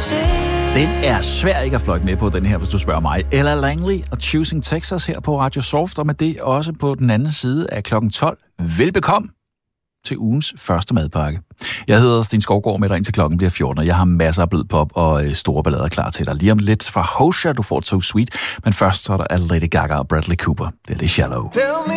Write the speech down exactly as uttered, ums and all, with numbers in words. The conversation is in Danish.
Den er svær ikke at fløjte med på, den her, hvis du spørger mig. Ella Langley og Choosing Texas her på Radio Soft, og med det også på den anden side af klokken tolv. Velbekomme til ugens første madpakke. Jeg hedder Sten Skovgaard med dig indtil klokken bliver fjorten, og jeg har masser af blød pop og øh, store ballader klar til dig. Lige om lidt fra Hosha, du får So Sweet, men først så er der Lady Gaga og Bradley Cooper. Det er det Shallow.